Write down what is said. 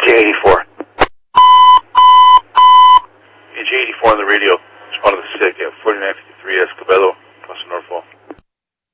AJ-84. AJ-84 on the radio. Respond to the SIG, 4953 Escobedo.